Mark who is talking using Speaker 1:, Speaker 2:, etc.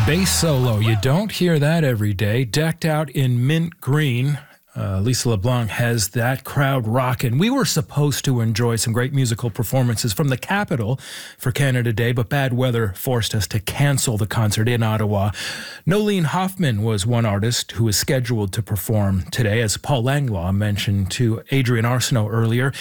Speaker 1: Bass solo, you don't hear that every day. Decked out in mint green, Lisa LeBlanc has that crowd rocking. We were supposed to enjoy some great musical performances from the capital for Canada Day, but bad weather forced us to cancel the concert in Ottawa. Nolene Hoffman was one artist who is scheduled to perform today, as Paul Langlois mentioned to Adrian Arsenault earlier.